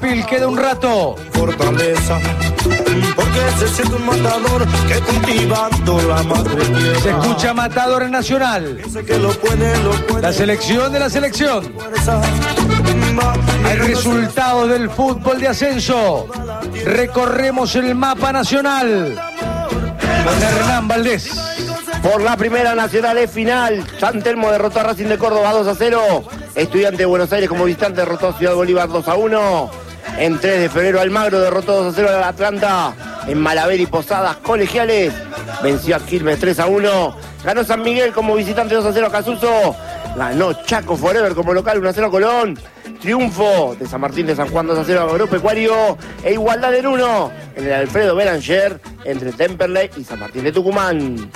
Queda un rato. Fortaleza, porque se siente un matador que cultivando la madre tierra. Se escucha Matador en Nacional. Que lo puede. La selección de la selección. Hay resultados del fútbol de ascenso. Recorremos el mapa nacional con Hernán Valdés. Por la primera nacional es final. San Telmo derrotó a Racing de Córdoba 2-0. Estudiante de Buenos Aires como visitante derrotó a Ciudad Bolívar 2-1. En 3 de febrero Almagro derrotó 2-0 al Atlanta. En Malaver y Posadas Colegiales venció a Quilmes 3-1. Ganó San Miguel como visitante 2-0 a Casuso. Ganó Chaco Forever como local 1-0 a Colón. Triunfo de San Martín de San Juan 2-0 a Agropecuario. E igualdad en 1 en el Alfredo Belanger entre Temperley y San Martín de Tucumán.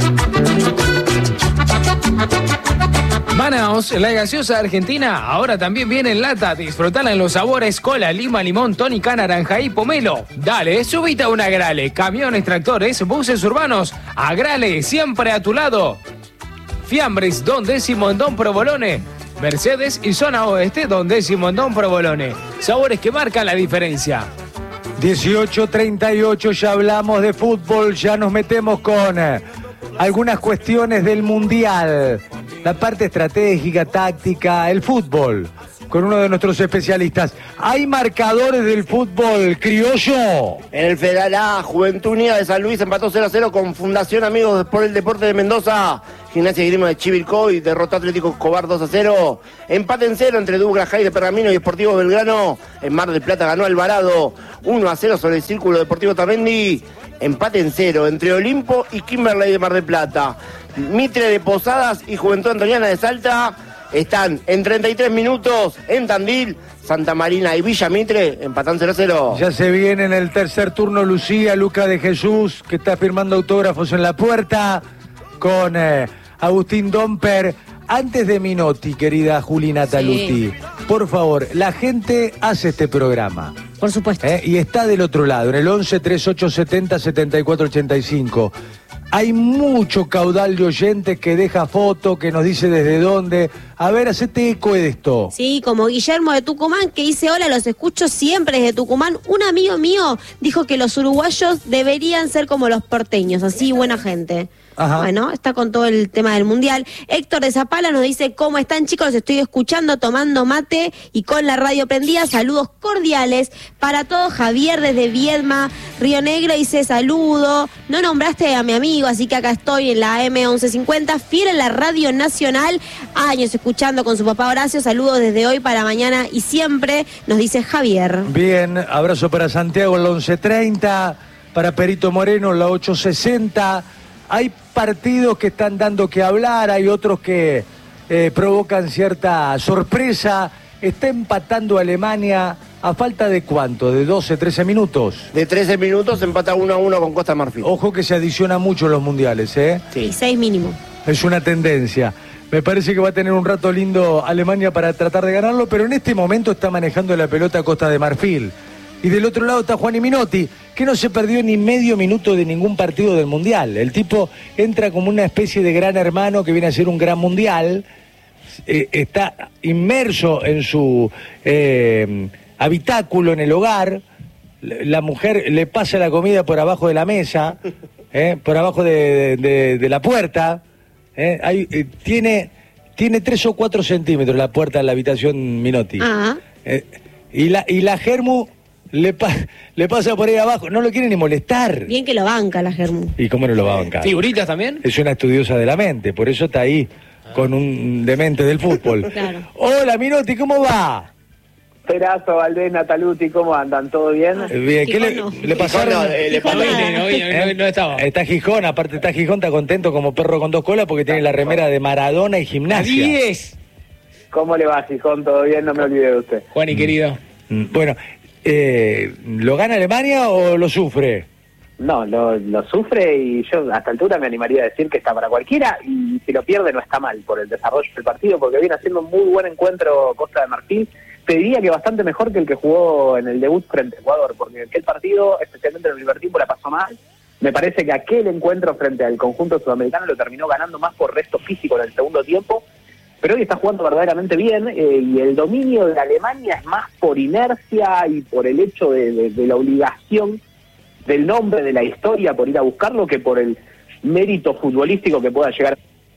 Manaos, la gaseosa argentina, ahora también viene en lata. Disfrutala en los sabores cola, lima, limón, tónica, naranja y pomelo. Dale, subite a una Agrale. Camiones, tractores, buses urbanos. Agrale, siempre a tu lado. Fiambres, Don Décimo en Don Provolone. Mercedes y Zona Oeste, Don Décimo en Don Provolone. Sabores que marcan la diferencia. 18:38, ya hablamos de fútbol, ya nos metemos con algunas cuestiones del Mundial. La parte estratégica, táctica, el fútbol, con uno de nuestros especialistas. ¿Hay marcadores del fútbol criollo? En el Federal A, Juventud Unida de San Luis empató 0-0 con Fundación Amigos por el Deporte de Mendoza. Gimnasia y Grima de Chivilcoy derrotó a Atlético Escobar 2-0. Empate en 0 entre Douglas High de Pergamino y Sportivo Belgrano. En Mar del Plata ganó Alvarado 1-0 sobre el Círculo Deportivo Tamendi. Empate en 0 entre Olimpo y Kimberley de Mar del Plata. Mitre de Posadas y Juventud Antoniana de Salta están en 33 minutos en Tandil. Santa Marina y Villa Mitre empatan 0-0. Ya se viene en el tercer turno Lucía, Luca de Jesús, que está firmando autógrafos en la puerta, con Agustín Domper. Antes de Minotti, querida Julina Taluti, sí, por favor, la gente hace este programa. Por supuesto. Y está del otro lado, en el 11-3870-7485. Hay mucho caudal de oyentes que deja fotos, que nos dice desde dónde. A ver, hacete eco de esto. Sí, como Guillermo de Tucumán, que dice: hola, los escucho siempre desde Tucumán. Un amigo mío dijo que los uruguayos deberían ser como los porteños, así buena gente. Ajá. Bueno, está con todo el tema del Mundial. Héctor de Zapala nos dice: ¿cómo están, chicos? Los estoy escuchando, tomando mate y con la radio prendida. Saludos cordiales para todos. Javier desde Viedma, Río Negro, dice: saludo. No nombraste a mi amigo, así que acá estoy en la M1150, fiel a la Radio Nacional. Años escuchando con su papá Horacio. Saludos desde hoy para mañana y siempre, nos dice Javier. Bien, abrazo para Santiago en la 1130, para Perito Moreno en la 860. Hay partidos que están dando que hablar, hay otros que provocan cierta sorpresa. Está empatando Alemania a falta de ¿cuánto? ¿De 12, 13 minutos? De 13 minutos empata 1-1 con Costa Marfil. Ojo que se adiciona mucho en los mundiales, ¿eh? Sí. Y 6 mínimo. Es una tendencia. Me parece que va a tener un rato lindo Alemania para tratar de ganarlo, pero en este momento está manejando la pelota Costa de Marfil. Y del otro lado está Juan y Minotti, que no se perdió ni medio minuto de ningún partido del Mundial. El tipo entra como una especie de gran hermano que viene a ser un gran Mundial. Está inmerso en su habitáculo en el hogar. La mujer le pasa la comida por abajo de la mesa, por abajo de la puerta. Tiene 3 o 4 centímetros la puerta de la habitación Minotti. Y la Germu le pasa por ahí abajo, no lo quiere ni molestar. Bien que lo banca la Germu. ¿Y cómo no lo va a bancar? ¿Figuritas también? Es una estudiosa de la mente, por eso está ahí con un demente del fútbol. Claro. Hola Minotti, ¿cómo va? Perazo, Valdés, Nataluti, ¿cómo andan? ¿Todo bien? Bien, ¿qué le pasaron? No estaba. Está Gijón, aparte está Gijón, está contento como perro con 2 colas porque tiene la remera de Maradona y Gimnasia. 10. ¿Cómo le va, Gijón? ¿Todo bien? No me olvidé de usted. Juani, querido. Bueno, ¿lo gana Alemania o lo sufre? No, lo sufre y yo a esta altura me animaría a decir que está para cualquiera y si lo pierde no está mal por el desarrollo del partido porque viene haciendo un muy buen encuentro Costa de Marfil. Te diría que bastante mejor que el que jugó en el debut frente a Ecuador, porque aquel partido, especialmente en el primer tiempo, la pasó mal. Me parece que aquel encuentro frente al conjunto sudamericano lo terminó ganando más por resto físico en el segundo tiempo. pero hoy está jugando verdaderamente bien, y el dominio de Alemania es más por inercia y por el hecho de la obligación del nombre, de la historia, por ir a buscarlo, que por el mérito futbolístico que pueda llegar.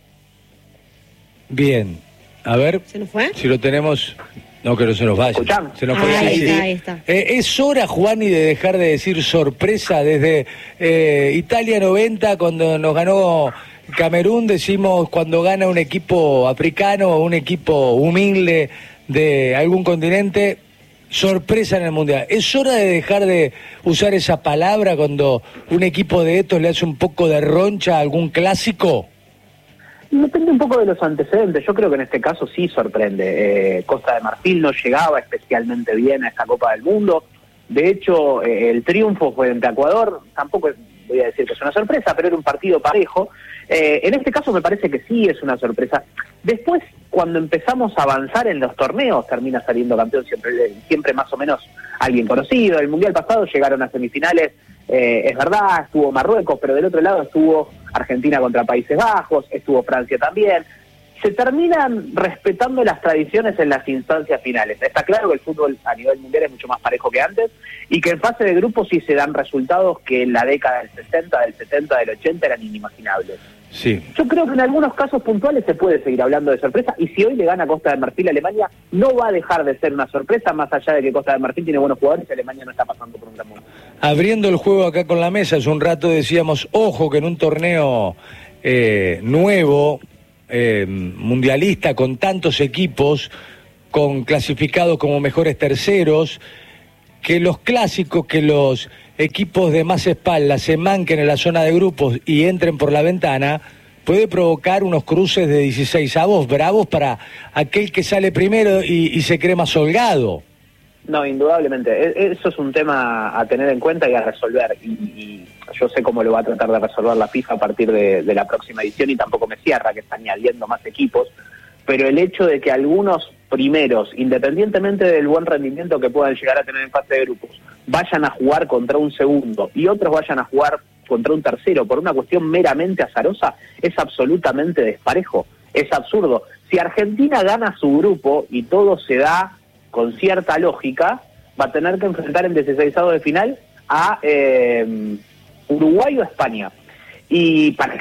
Bien, a ver. ¿Se nos fue? Si lo tenemos. No, que no se nos vaya. ¿Escuchamos? Se nos fue. Ahí está. Es hora, Juani, de dejar de decir sorpresa. Desde Italia 90, cuando nos ganó Camerún, decimos cuando gana un equipo africano o un equipo humilde de algún continente, sorpresa en el Mundial. ¿Es hora de dejar de usar esa palabra cuando un equipo de estos le hace un poco de roncha a algún clásico? Depende un poco de los antecedentes. Yo creo que en este caso sí sorprende. Costa de Marfil no llegaba especialmente bien a esta Copa del Mundo. De hecho, el triunfo fue frente a Ecuador. Tampoco voy a decir que es una sorpresa, pero era un partido parejo. En este caso me parece que sí es una sorpresa. Después, cuando empezamos a avanzar en los torneos, termina saliendo campeón siempre más o menos alguien conocido. El Mundial pasado llegaron a semifinales, es verdad, estuvo Marruecos, pero del otro lado estuvo Argentina contra Países Bajos, estuvo Francia también. Se terminan respetando las tradiciones en las instancias finales. Está claro que el fútbol a nivel mundial es mucho más parejo que antes, y que en fase de grupos sí se dan resultados que en la década del 60, del 70, del 80 eran inimaginables. Sí. Yo creo que en algunos casos puntuales se puede seguir hablando de sorpresa, y si hoy le gana Costa de Marfil a Alemania, no va a dejar de ser una sorpresa, más allá de que Costa de Marfil tiene buenos jugadores y Alemania no está pasando por un gran momento. Abriendo el juego acá con la mesa, hace un rato decíamos, ojo que en un torneo nuevo, mundialista, con tantos equipos, con clasificados como mejores terceros, que los clásicos, que los equipos de más espalda se manquen en la zona de grupos y entren por la ventana, puede provocar unos cruces de 16avos bravos para aquel que sale primero y se cree más holgado. No, indudablemente. Eso es un tema a tener en cuenta y a resolver. Y yo sé cómo lo va a tratar de resolver la FIFA a partir de la próxima edición, y tampoco me cierra que está añadiendo más equipos. Pero el hecho de que algunos primeros, independientemente del buen rendimiento que puedan llegar a tener en fase de grupos, vayan a jugar contra un segundo y otros vayan a jugar contra un tercero por una cuestión meramente azarosa, es absolutamente desparejo. Es absurdo. Si Argentina gana su grupo y todo se da con cierta lógica, va a tener que enfrentar en 16avos de final a Uruguay o España. Y para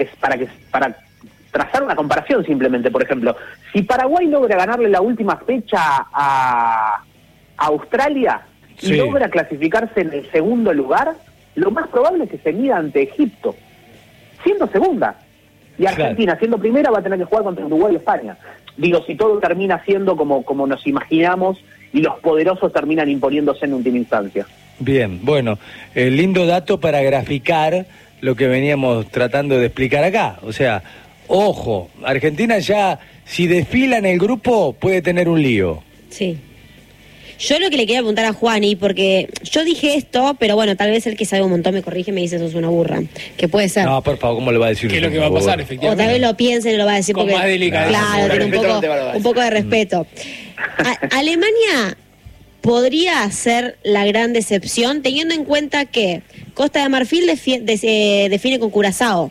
trazar una comparación simplemente, por ejemplo, si Paraguay logra ganarle la última fecha a Australia y sí, logra clasificarse en el segundo lugar, lo más probable es que se mida ante Egipto, siendo segunda. Y Argentina, claro, siendo primera, va a tener que jugar contra Uruguay y España. Digo, si todo termina siendo como nos imaginamos y los poderosos terminan imponiéndose en última instancia. Bien, bueno, lindo dato para graficar lo que veníamos tratando de explicar acá. O sea, ojo, Argentina ya, si desfila en el grupo, puede tener un lío. Sí. Yo lo que le quería preguntar a Juani, porque yo dije esto, pero bueno, tal vez el que sabe un montón me corrige y me dice eso es una burra, que puede ser. No, por favor, ¿cómo le va a decir? ¿Qué es lo que va a pasar, efectivamente? O tal vez lo piense y lo va a decir con porque, más delicadeza. claro, tiene un poco de respeto. Alemania podría ser la gran decepción, teniendo en cuenta que Costa de Marfil define con Curazao.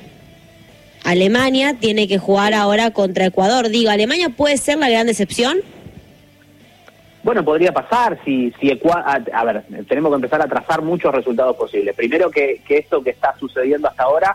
Alemania tiene que jugar ahora contra Ecuador. Digo, ¿Alemania puede ser la gran decepción? Bueno, podría pasar si a ver, tenemos que empezar a trazar muchos resultados posibles. Primero que esto que está sucediendo hasta ahora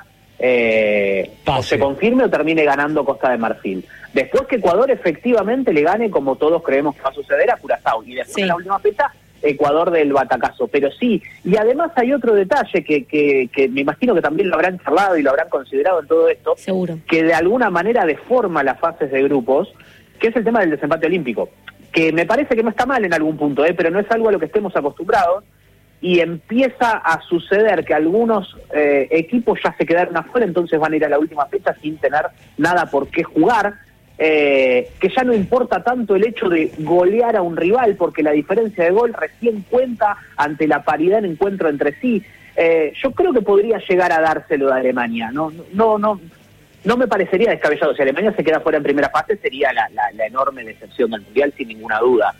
o se confirme o termine ganando Costa de Marfil. Después que Ecuador efectivamente le gane, como todos creemos que va a suceder, a Curazao. Y después en la última fecha, Ecuador del batacazo. Pero sí, y además hay otro detalle que me imagino que también lo habrán charlado y lo habrán considerado en todo esto. Seguro. Que de alguna manera deforma las fases de grupos, que es el tema del desempate olímpico. Que me parece que no está mal en algún punto, pero no es algo a lo que estemos acostumbrados, y empieza a suceder que algunos equipos ya se quedaron afuera, entonces van a ir a la última fecha sin tener nada por qué jugar, que ya no importa tanto el hecho de golear a un rival, porque la diferencia de gol recién cuenta ante la paridad en encuentro entre sí. Yo creo que podría llegar a dárselo de Alemania, no me parecería descabellado. Si Alemania se queda fuera en primera fase, sería la enorme decepción del Mundial, sin ninguna duda.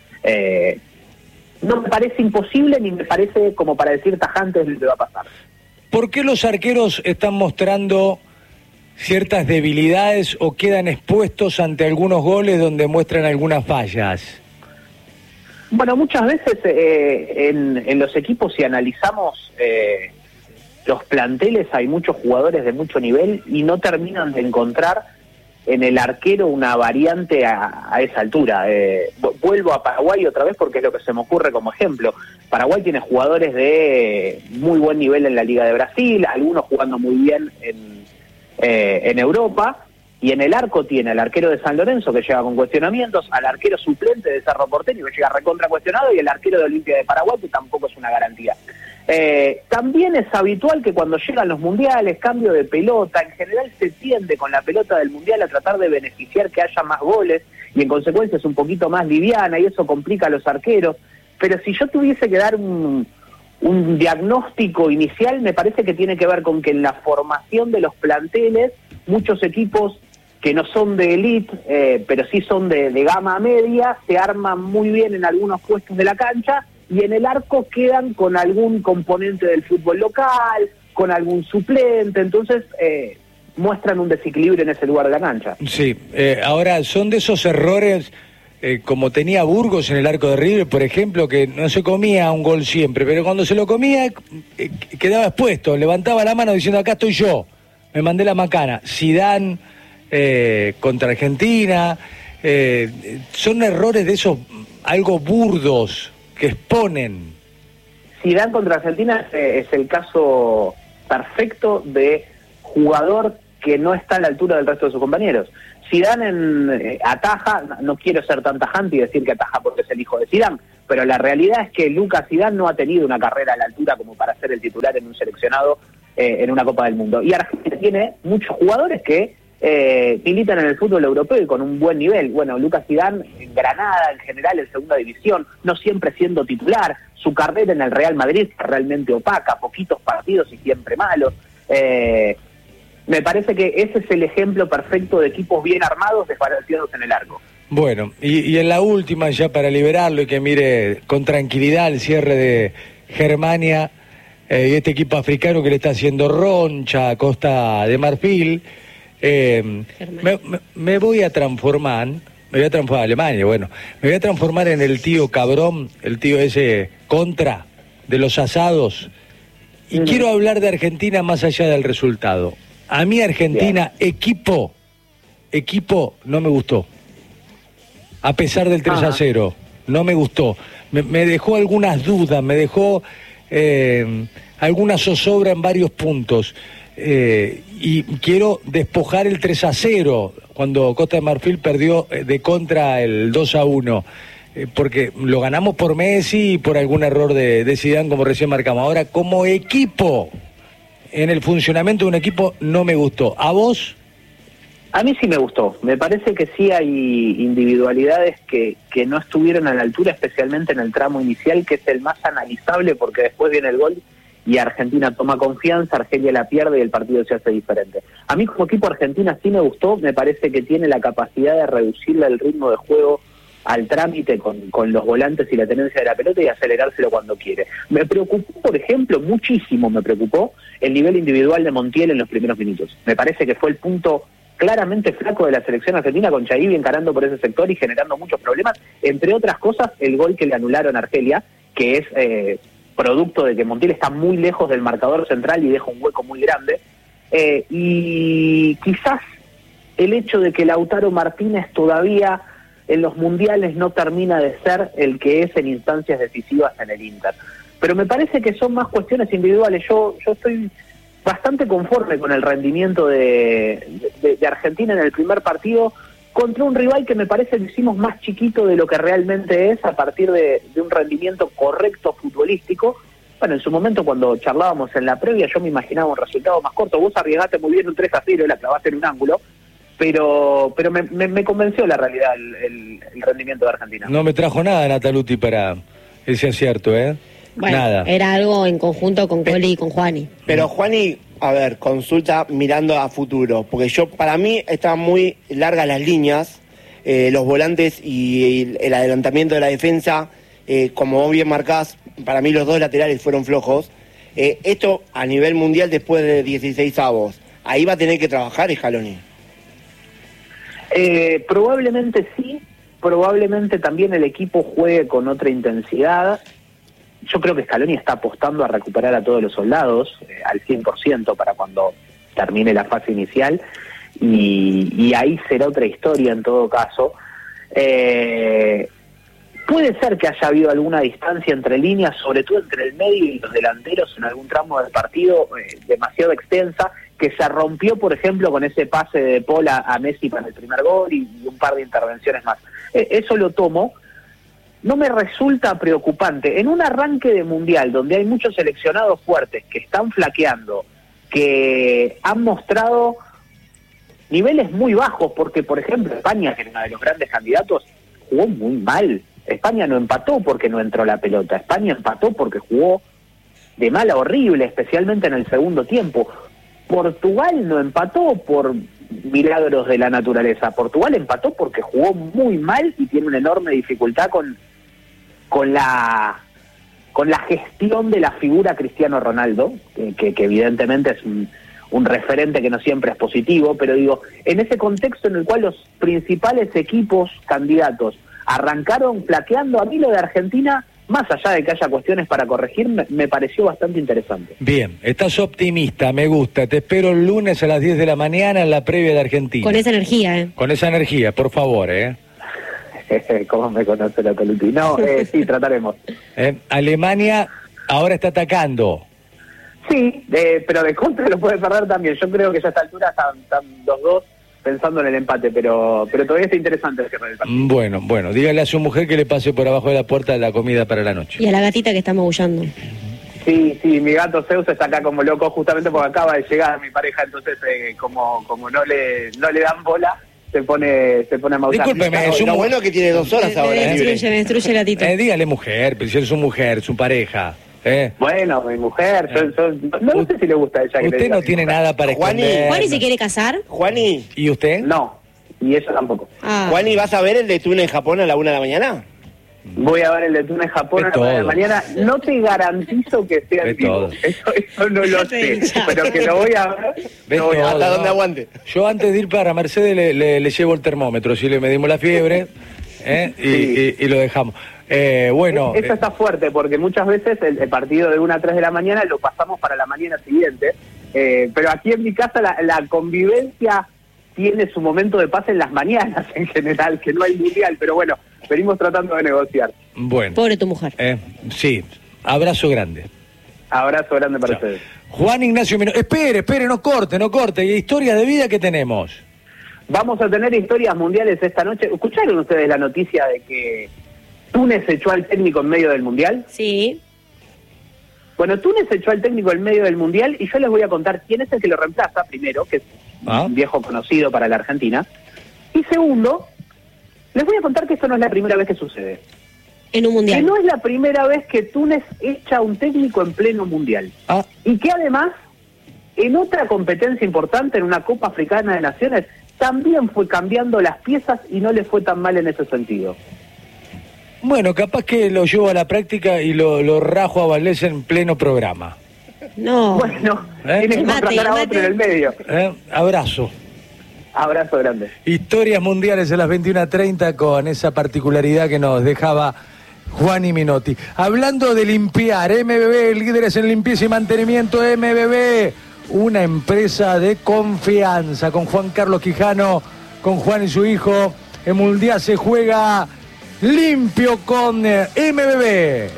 No me parece imposible, ni me parece como para decir tajante lo que va a pasar. ¿Por qué los arqueros están mostrando ciertas debilidades o quedan expuestos ante algunos goles donde muestran algunas fallas? Bueno, muchas veces en los equipos, si analizamos los planteles, hay muchos jugadores de mucho nivel y no terminan de encontrar en el arquero una variante a esa altura. Vuelvo a Paraguay otra vez porque es lo que se me ocurre como ejemplo. Paraguay tiene jugadores de muy buen nivel en la Liga de Brasil, algunos jugando muy bien en Europa, y en el arco tiene al arquero de San Lorenzo que llega con cuestionamientos, al arquero suplente de Cerro Porteño que llega recontra cuestionado, y el arquero de Olimpia de Paraguay que tampoco es una garantía. También es habitual que cuando llegan los mundiales, cambio de pelota, en general se tiende con la pelota del mundial a tratar de beneficiar que haya más goles y en consecuencia es un poquito más liviana y eso complica a los arqueros. Pero si yo tuviese que dar un diagnóstico inicial, me parece que tiene que ver con que en la formación de los planteles, muchos equipos que no son de elite, pero sí son de gama media, se arman muy bien en algunos puestos de la cancha, y en el arco quedan con algún componente del fútbol local, con algún suplente, entonces muestran un desequilibrio en ese lugar de la cancha. Sí, ahora son de esos errores como tenía Burgos en el arco de River, por ejemplo, que no se comía un gol siempre, pero cuando se lo comía quedaba expuesto, levantaba la mano diciendo acá estoy yo, me mandé la macana. Zidane contra Argentina, son errores de esos algo burdos que exponen. Zidane contra Argentina es el caso perfecto de jugador que no está a la altura del resto de sus compañeros. Zidane ataja, no quiero ser tan tajante y decir que ataja porque es el hijo de Zidane, pero la realidad es que Lucas Zidane no ha tenido una carrera a la altura como para ser el titular en un seleccionado en una Copa del Mundo. Y Argentina tiene muchos jugadores que militan en el fútbol europeo y con un buen nivel. Bueno, Lucas Zidane en Granada, en general en segunda división, no siempre siendo titular, su carrera en el Real Madrid es realmente opaca, poquitos partidos y siempre malos. Me parece que ese es el ejemplo perfecto de equipos bien armados desbalanceados en el arco. Bueno, y en la última, ya para liberarlo y que mire con tranquilidad el cierre de Germania y este equipo africano que le está haciendo roncha a Costa de Marfil. Me voy a transformar Alemania, bueno, me voy a transformar en el tío cabrón, el tío ese contra de los asados, y quiero hablar de Argentina más allá del resultado. A mí Argentina, equipo, no me gustó. A pesar del 3-0, no me gustó. Me dejó algunas dudas, me dejó alguna zozobra en varios puntos. Y quiero despojar el 3-0 cuando Costa de Marfil perdió de contra el 2-1, porque lo ganamos por Messi y por algún error de Zidane, como recién marcamos. Ahora, como equipo, en el funcionamiento de un equipo, no me gustó. ¿A vos? A mí sí me gustó. Me parece que sí hay individualidades que no estuvieron a la altura, especialmente en el tramo inicial, que es el más analizable porque después viene el gol y Argentina toma confianza, Argelia la pierde y el partido se hace diferente. A mí como equipo Argentina sí me gustó, me parece que tiene la capacidad de reducirle el ritmo de juego al trámite con los volantes y la tenencia de la pelota y acelerárselo cuando quiere. Me preocupó, por ejemplo, muchísimo me preocupó el nivel individual de Montiel en los primeros minutos. Me parece que fue el punto claramente flaco de la selección argentina, con Chaibi encarando por ese sector y generando muchos problemas, entre otras cosas el gol que le anularon a Argelia, que es producto de que Montiel está muy lejos del marcador central y deja un hueco muy grande, y quizás el hecho de que Lautaro Martínez todavía en los mundiales no termina de ser el que es en instancias decisivas en el Inter. Pero me parece que son más cuestiones individuales. Yo estoy bastante conforme con el rendimiento de Argentina en el primer partido contra un rival que me parece que hicimos más chiquito de lo que realmente es a partir de un rendimiento correcto futbolístico. Bueno, en su momento cuando charlábamos en la previa yo me imaginaba un resultado más corto. Vos arriesgaste muy bien un 3-0 y la clavaste en un ángulo, pero me convenció la realidad el rendimiento de Argentina. No me trajo nada Nataluti para ese acierto, Bueno, nada. Era algo en conjunto con Coli y con Juani. Pero Juani, a ver, consulta mirando a futuro, porque para mí estaban muy largas las líneas, los volantes y el adelantamiento de la defensa, como vos bien marcás, para mí los dos laterales fueron flojos. Esto a nivel mundial después de 16avos. ahí va a tener que trabajar Scaloni. Probablemente sí, probablemente también el equipo juegue con otra intensidad. Yo creo que Scaloni está apostando a recuperar a todos los soldados al 100% para cuando termine la fase inicial, y ahí será otra historia en todo caso. Puede ser que haya habido alguna distancia entre líneas, sobre todo entre el medio y los delanteros en algún tramo del partido demasiado extensa, que se rompió, por ejemplo, con ese pase de Paul a Messi para el primer gol y un par de intervenciones más. Eso lo tomo. No me resulta preocupante. En un arranque de Mundial, donde hay muchos seleccionados fuertes que están flaqueando, que han mostrado niveles muy bajos, porque, por ejemplo, España, que era uno de los grandes candidatos, jugó muy mal. España no empató porque no entró la pelota. España empató porque jugó de mal a horrible, especialmente en el segundo tiempo. Portugal no empató por milagros de la naturaleza. Portugal empató porque jugó muy mal y tiene una enorme dificultad con la gestión de la figura Cristiano Ronaldo, que evidentemente es un referente que no siempre es positivo, pero digo, en ese contexto en el cual los principales equipos candidatos arrancaron flaqueando, a mí lo de Argentina, más allá de que haya cuestiones para corregir, me pareció bastante interesante. Bien, estás optimista, me gusta. Te espero el lunes a las 10 de la mañana en la previa de Argentina. Con esa energía, Con esa energía, por favor, ¿Cómo me conoce la Toluti? No, sí, trataremos. Alemania ahora está atacando. Sí, pero de contra lo puede perder también. Yo creo que ya a esta altura están los dos pensando en el empate, pero todavía está interesante el cierre del partido. Bueno, dígale a su mujer que le pase por abajo de la puerta la comida para la noche. Y a la gatita que está maullando. Sí, mi gato Zeus está acá como loco justamente porque acaba de llegar mi pareja, entonces como no le dan bola, se pone a maullar. Discúlpeme, Lo bueno que tiene 2 horas ahora. Me destruye el gatito. Dígale mujer, pero si es su mujer, su pareja. Bueno, mi mujer, no sé si le gusta a ella. Que usted no tiene nada para esconder. ¿Juani se quiere casar? Juani. ¿Y usted? No, y ella tampoco. Juani, ¿vas a ver el de Túnez Japón a la 1 de la mañana? Voy a ver el de Túnez Japón a la 1 de la mañana. No te garantizo que sea el vivo. Eso no lo sé, pero que lo voy a ver. Hasta donde aguante. Yo antes de ir para Mercedes le llevo el termómetro, si le medimos la fiebre y lo dejamos. Bueno, eso está fuerte porque muchas veces el partido de 1 a 3 de la mañana lo pasamos para la mañana siguiente, pero aquí en mi casa la convivencia tiene su momento de paz en las mañanas en general, que no hay mundial, pero bueno, venimos tratando de negociar. Bueno. Pobre tu mujer. Sí, abrazo grande. Abrazo grande para ustedes. Juan Ignacio Minotti, espere, no corte, ¿y historias de vida que tenemos? Vamos a tener historias mundiales esta noche. ¿Escucharon ustedes la noticia de que Túnez echó al técnico en medio del mundial? Sí. Bueno, Túnez echó al técnico en medio del mundial y yo les voy a contar quién es el que lo reemplaza, primero, que es un viejo conocido para la Argentina. Y segundo, les voy a contar que esto no es la primera vez que sucede. En un mundial. Que no es la primera vez que Túnez echa a un técnico en pleno mundial. Y que además, en otra competencia importante, en una Copa Africana de Naciones, también fue cambiando las piezas y no le fue tan mal en ese sentido. Bueno, capaz que lo llevo a la práctica y lo rajo a Valdés en pleno programa. No. Bueno, tiene que contratar a otro en el medio. Abrazo. Abrazo grande. Historias mundiales a las 21:30 con esa particularidad que nos dejaba Juani Minotti. Hablando de limpiar, MBB, líderes en limpieza y mantenimiento, MBB, una empresa de confianza. Con Juan Carlos Quijano, con Juan y su hijo, el mundial se juega limpio con MBB.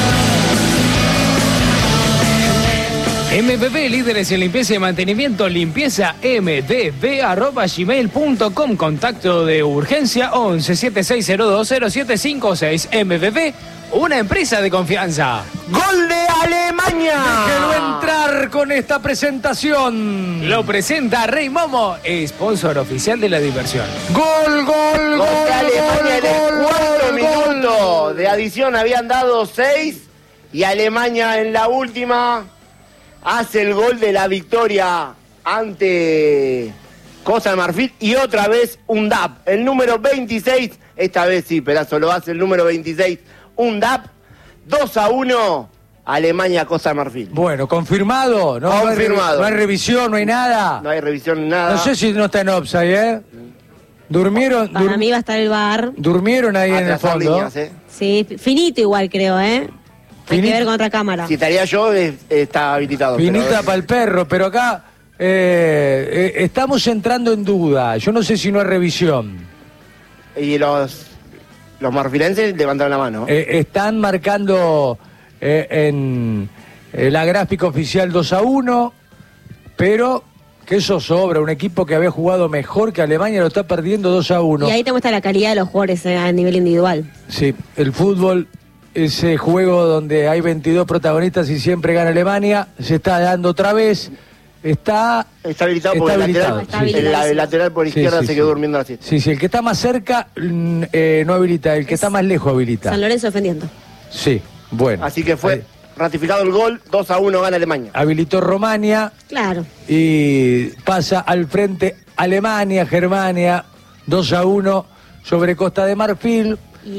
MBB, líderes en limpieza y mantenimiento, limpieza mdb@gmail.com. Contacto de urgencia 11-7602-0756. MBB, una empresa de confianza. ¡Gol de Alemania! Déjelo entrar con esta presentación. Lo presenta Rey Momo, sponsor oficial de la diversión. Gol de Alemania en el cuarto minuto de adición. Habían dado 6 y Alemania en la última hace el gol de la victoria ante Costa de Marfil y otra vez un DAP, el número 26, esta vez sí, Perazo, lo hace el número 26, un DAP, 2-1, Alemania, Costa de Marfil. Bueno, ¿confirmado? ¿No? Confirmado. No hay revisión, no hay nada. No hay revisión ni nada. No sé si no está en offside, ¿eh? ¿Durmieron? Para mí va a estar el VAR. ¿Durmieron ahí en el fondo? Líneas, ¿eh? Sí, finito igual creo, ¿eh? Hay que ver con otra cámara. Si estaría yo, está habilitado. Finita para el perro, pero acá estamos entrando en duda. Yo no sé si no hay revisión. Y los marfilenses levantaron la mano. Están marcando en la gráfica oficial 2-1, pero que eso sobra. Un equipo que había jugado mejor que Alemania lo está perdiendo 2-1. Y ahí te muestra la calidad de los jugadores a nivel individual. Sí, el fútbol, ese juego donde hay 22 protagonistas y siempre gana Alemania, se está dando otra vez. Está habilitado porque el lateral por izquierda se quedó durmiendo así. Sí, el que está más cerca no habilita, el que está más lejos habilita. San Lorenzo defendiendo. Sí, bueno. Así que fue ratificado el gol, 2-1 gana Alemania. Habilitó Romania. Claro. Y pasa al frente Alemania, Germania, 2-1 sobre Costa de Marfil.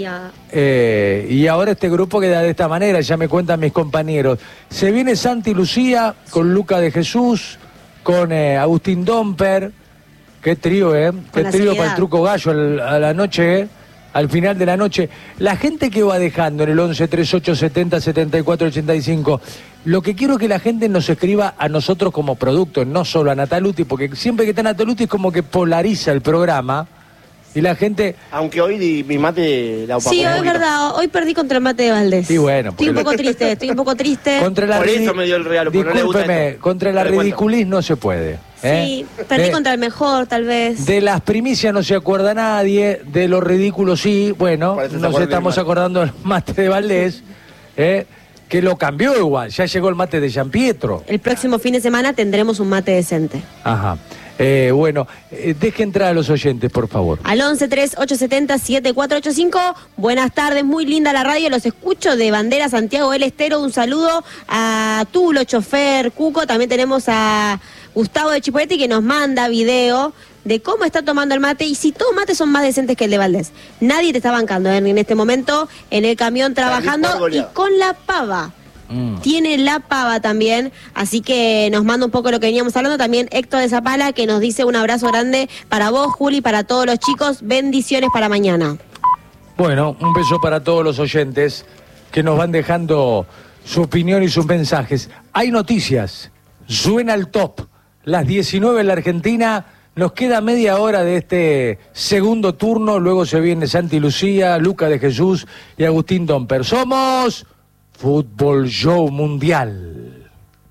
Y ahora este grupo queda de esta manera, ya me cuentan mis compañeros. Se viene Santi Lucía con Luca de Jesús, con Agustín Domper. Qué trío, Qué trío para el truco gallo a la noche, al final de la noche. La gente que va dejando en el 11 38 70 74 85. Lo que quiero es que la gente nos escriba a nosotros como producto, no solo a Nataluti, porque siempre que está Nataluti es como que polariza el programa. Y la gente... Aunque hoy mi mate la opacó. Sí, es verdad. Hoy perdí contra el mate de Valdés. Sí, bueno. Estoy un poco triste. Contra la por eso me dio el regalo. Discúlpeme, contra la ridiculiz no se puede. Sí, perdí contra el mejor, tal vez. De las primicias no se acuerda nadie, de los ridículos sí. Bueno, nos estamos acordando del mate de Valdés, que lo cambió igual. Ya llegó el mate de Gian Pietro. El próximo fin de semana tendremos un mate decente. Ajá. Deje entrar a los oyentes, por favor. Al 11 3870 7485. Buenas tardes, muy linda la radio. Los escucho de Bandera Santiago del Estero. Un saludo a Tulo, chofer, Cuco. También tenemos a Gustavo de Chipoletti que nos manda video de cómo está tomando el mate y si todos mates son más decentes que el de Valdés. Nadie te está bancando, en este momento en el camión trabajando y con la pava. Tiene la pava también, así que nos manda un poco lo que veníamos hablando. También Héctor de Zapala que nos dice un abrazo grande para vos, Juli, para todos los chicos, bendiciones para mañana. Bueno, un beso para todos los oyentes que nos van dejando su opinión y sus mensajes. Hay noticias, suena el top, las 19 en la Argentina, nos queda media hora de este segundo turno, luego se viene Santi Lucía, Luca de Jesús y Agustín Domper. Somos... Fútbol Show Mundial.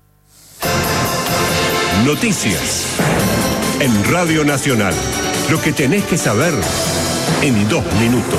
Noticias en Radio Nacional. Lo que tenés que saber en 2 minutos.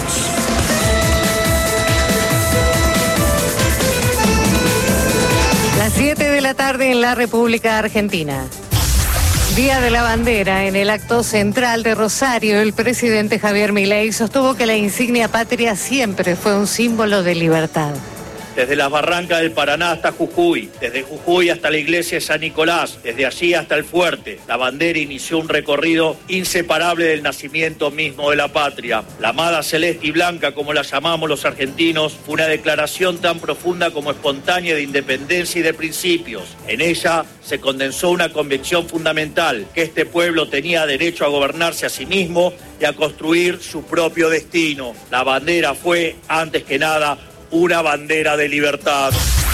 Las 7 de la tarde en la República Argentina. Día de la Bandera. En el acto central de Rosario, el presidente Javier Milei sostuvo que la insignia patria siempre fue un símbolo de libertad. Desde las barrancas del Paraná hasta Jujuy, desde Jujuy hasta la iglesia de San Nicolás, desde allí hasta el fuerte, la bandera inició un recorrido inseparable del nacimiento mismo de la patria. La amada celeste y blanca, como la llamamos los argentinos, fue una declaración tan profunda como espontánea de independencia y de principios. En ella se condensó una convicción fundamental, que este pueblo tenía derecho a gobernarse a sí mismo y a construir su propio destino. La bandera fue, antes que nada, una bandera de libertad.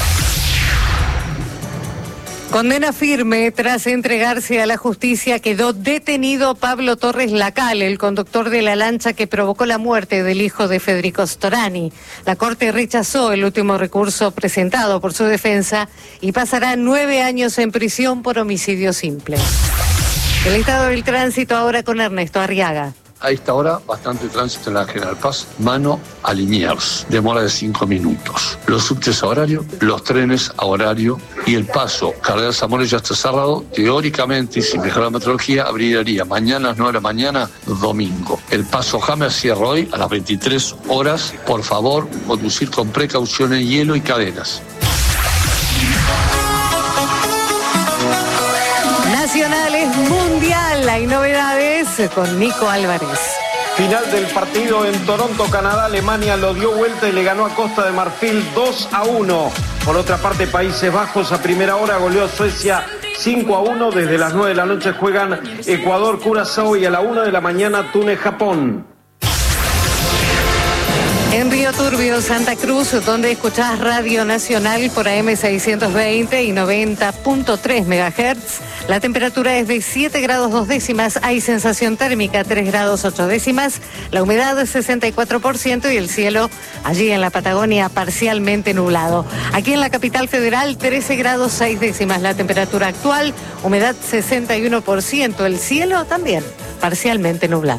Condena firme tras entregarse a la justicia quedó detenido Pablo Torres Lacal, el conductor de la lancha que provocó la muerte del hijo de Federico Storani. La Corte rechazó el último recurso presentado por su defensa y pasará 9 años en prisión por homicidio simple. El estado del tránsito ahora con Ernesto Arriaga. A esta hora, bastante tránsito en la General Paz, mano a Liniers, demora de 5 minutos. Los subtes a horario, los trenes a horario y el paso Cardenal Zamora ya está cerrado. Teóricamente, y sin mejorar la meteorología, abriría mañana a las 9 de la mañana, domingo. El paso James cierra hoy a las 23 horas. Por favor, conducir con precaución en hielo y cadenas. Nacionales Mundial, hay novedades con Nico Álvarez. Final del partido en Toronto, Canadá. Alemania lo dio vuelta y le ganó a Costa de Marfil 2-1. Por otra parte, Países Bajos a primera hora goleó a Suecia 5-1. Desde las 9 de la noche juegan Ecuador, Curazao y a la 1 de la mañana Túnez, Japón. En Río Turbio, Santa Cruz, donde escuchás Radio Nacional por AM 620 y 90.3 MHz, la temperatura es de 7 grados 2 décimas, hay sensación térmica 3 grados 8 décimas, la humedad es 64% y el cielo allí en la Patagonia parcialmente nublado. Aquí en la capital federal 13 grados 6 décimas, la temperatura actual, humedad 61%, el cielo también parcialmente nublado.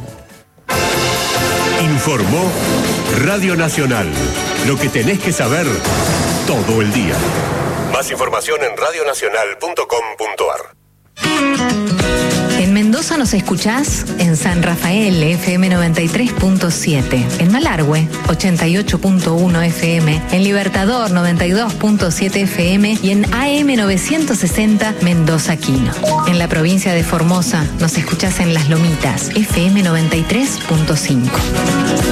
Informó Radio Nacional. Lo que tenés que saber todo el día. Más información en radionacional.com.ar. En Mendoza nos escuchás en San Rafael, FM 93.7, en Malargüe, 88.1 FM, en Libertador, 92.7 FM y en AM 960 Mendoza Quino. En la provincia de Formosa nos escuchás en Las Lomitas, FM 93.5.